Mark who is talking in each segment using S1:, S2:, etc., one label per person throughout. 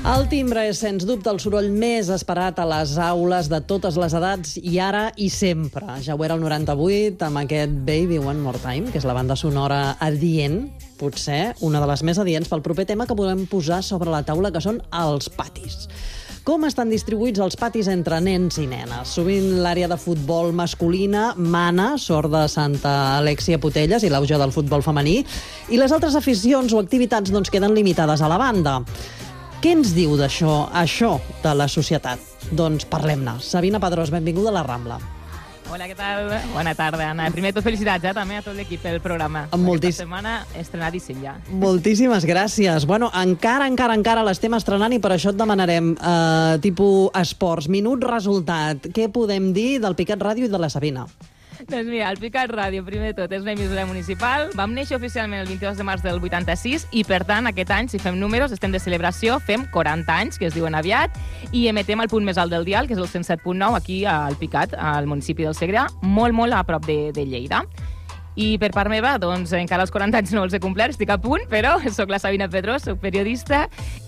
S1: El timbre és, sens dubte, el soroll més esperat a les aules de totes les edats i ara i sempre. Ja ho era el 98 amb aquest Baby One More Time, que és la banda sonora adient, potser una de les més adients pel proper tema que volem posar sobre la taula, que són els patis. Com estan distribuïts els patis entre nens i nenes? Sovint l'àrea de futbol masculina mana, sort de Santa Alexia Putelles i l'auge del futbol femení, i les altres aficions o activitats queden limitades a la banda. Què ens diu d'això, això de la societat? Doncs parlem-ne. Sabina Pedrós, benvinguda a La Rambla.
S2: Hola, què tal? Bona tarda, Anna. Primer de tot, felicitats també a tot l'equip del programa. Aquesta setmana estrenadíssim ja.
S1: Moltíssimes gràcies. Bueno, encara l'estem estrenant i per això et demanarem tipus esports, minut, resultat. Què podem dir del Picat Ràdio i de la Sabina?
S2: Doncs mira, el Picat Ràdio, primer de tot, és una emissora municipal. Vam néixer oficialment el 22 de març del 86 i, per tant, aquest any, si fem números, estem de celebració, fem 40 anys, que es diuen aviat, i emetem el punt més alt del dial, que és el 107.9, aquí al Picat, al municipi del Segrià, molt a prop de Lleida. I per part meva, doncs, encara els 40 anys no els he complert, estic a punt, però soc la Sabina Pedrós, soc periodista,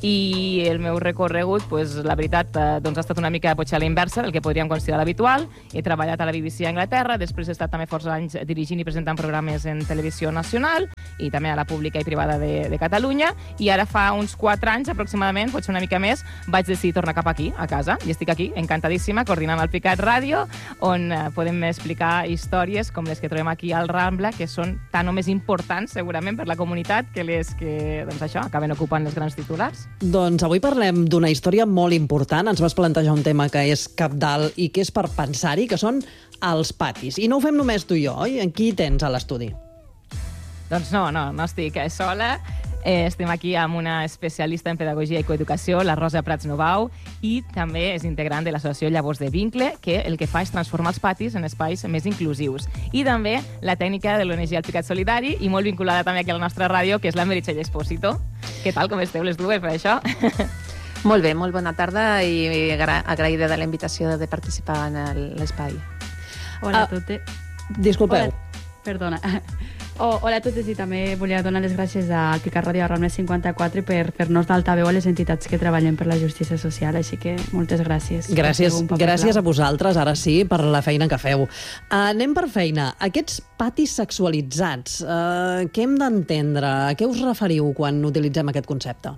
S2: i el meu recorregut, doncs, la veritat, doncs, ha estat una mica potser a la inversa del que podríem considerar habitual. He treballat a la BBC a Anglaterra, després he estat també força anys dirigint i presentant programes en televisió nacional, i també a la pública i privada de Catalunya, i ara fa uns 4 anys aproximadament, potser una mica més, vaig decidir tornar cap aquí, a casa, i estic aquí, encantadíssima, coordinant el Picat Ràdio, on podem explicar històries com les que trobem aquí al Rambla, que són tan o més importants, segurament, per la comunitat, que les que, doncs això, acaben ocupant els grans titulars.
S1: Doncs avui parlem d'una història molt important. Ens vas plantejar un tema que és cabdal i que és per pensar-hi, que són els patis. I no ho fem només tu i jo, oi? En qui tens a l'estudi?
S2: Doncs no estic sola. Estem aquí amb una especialista en pedagogia i coeducació, la Rosa Prats Novau, i també és integrant de l'associació Llavors de Vincle, que el que fa és transformar els patis en espais més inclusius. I també la tècnica de l'ONG El Picat Solidari, i molt vinculada també aquí a la nostra ràdio, que és la Meritxell Expósito. Què tal, com esteu les dues per això?
S3: Molt bé, molt bona tarda i agraïda de la invitació de participar en l'espai.
S4: Hola a totes.
S1: Disculpeu.
S4: Perdona. Hola a totes, i també volia donar les gràcies al Picat Ràdio Rambla 54 per fer-nos d'altaveu a les entitats que treballen per la justícia social, així que moltes gràcies.
S1: Gràcies a vosaltres, ara sí, per la feina que feu. Anem per feina. Aquests patis sexualitzats, què hem d'entendre? A què us referiu quan utilitzem aquest concepte?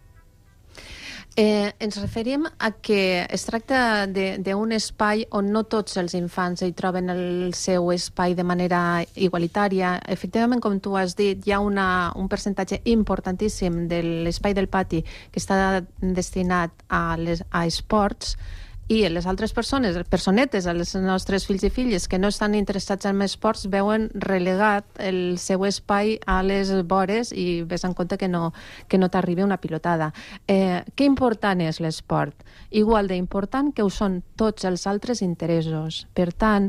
S3: Ens referim a que es tracta d'un espai on no tots els infants hi troben el seu espai de manera igualitària. Efectivament, com tu has dit, hi ha un percentatge importantíssim de l'espai del pati que està destinat a esports, i les altres personetes, els nostres fills i filles que no estan interessats en esports, veuen relegat el seu espai a les vores i ves en compte que no t'arribi una pilotada. Que important és l'esport? Igual d'important que ho són tots els altres interessos. Per tant,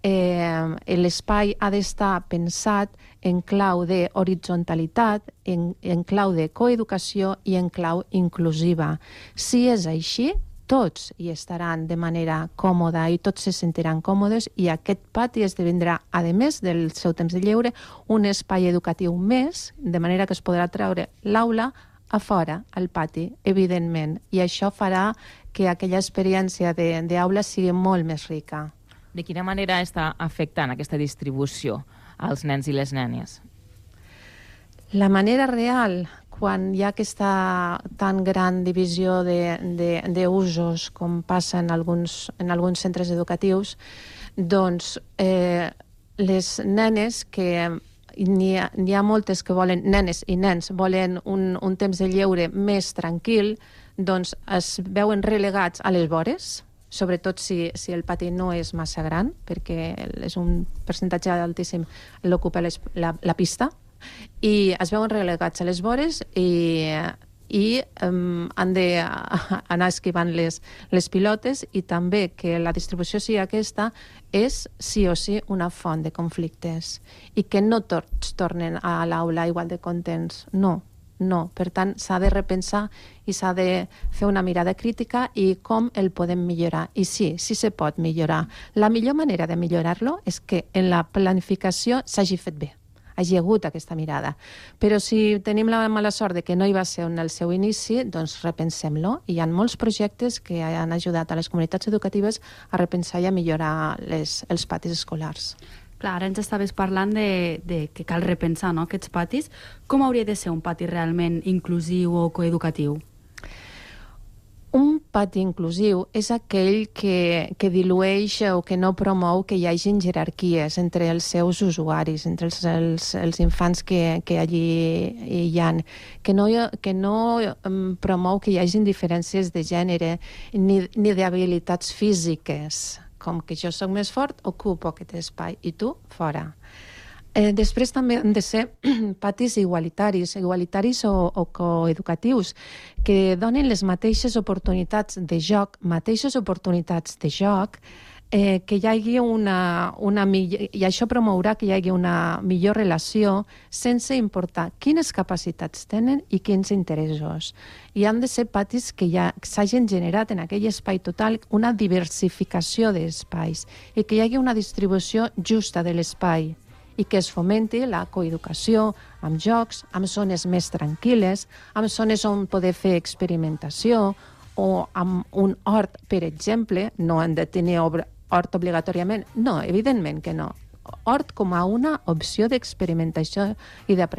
S3: l'espai ha d'estar pensat en clau d'horitzontalitat, en clau de coeducació i en clau inclusiva. Si és així, tots hi estaran de manera còmoda i tots se sentiran còmodes, i aquest pati esdevindrà, a més del seu temps de lleure, un espai educatiu més, de manera que es podrà treure l'aula a fora, al pati, evidentment, i això farà que aquella experiència d'aula sigui molt més rica.
S2: De quina manera està afectant aquesta distribució als nens i les nenes?
S3: La manera real, quan hi ha aquesta tan gran divisió d'usos com passa en alguns centres educatius, doncs les nenes, que n'hi ha moltes que volen, nenes i nens, volen un temps de lleure més tranquil, doncs es veuen relegats a les vores, sobretot si el pati no és massa gran, perquè és un percentatge altíssim l'ocupa la pista, i es veuen relegats a les vores i han d'anar esquivant les pilotes, i també que la distribució sigui aquesta és sí o sí una font de conflictes i que no tots tornen a l'aula igual de contents. No. Per tant, s'ha de repensar i s'ha de fer una mirada crítica i com el podem millorar. I sí se pot millorar. La millor manera de millorar-lo és que en la planificació s'hagi fet bé. hagi hagut aquesta mirada. Però si tenim la mala sort de que no hi va ser en el seu inici, doncs repensem-lo. Hi ha molts projectes que han ajudat a les comunitats educatives a repensar i a millorar els patis escolars.
S4: Clar, ara ens estaves parlant de que cal repensar, no?, aquests patis. Com hauria de ser un pati realment inclusiu o coeducatiu?
S3: Un pati inclusiu és aquell que dilueix o que no promou que hi hagin jerarquies entre els seus usuaris, entre els infants que allí hi ha, que no promou que hi hagin diferències de gènere ni d'habilitats físiques, com que jo sóc més fort, ocupo aquest espai i tu fora. Després també han de ser patis igualitaris o coeducatius, que donin les mateixes oportunitats de joc, que hi hagi i això promourà que hi hagi una millor relació sense importar quines capacitats tenen i quins interessos. I han de ser patis que ja s'hagin generat en aquell espai total una diversificació d'espais i que hi hagi una distribució justa de l'espai i que es fomenti la coeducació amb jocs, amb zones més tranquil·les, amb zones on poder fer experimentació o amb un hort, per exemple. No han de tenir hort obligatòriament. No, evidentment que no. Hort com a una opció d'experimentació i d'aprenentatge.